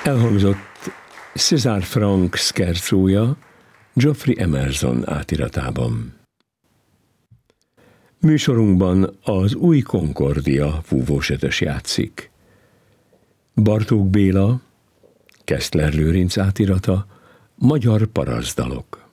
Elhangzott César Franck szkerzója Geoffrey Emerson átiratában. Műsorunkban az Új Concordia búvósötös játszik. Bartók Béla, Keszthler Lőrinc átirata, Magyar parasztdalok.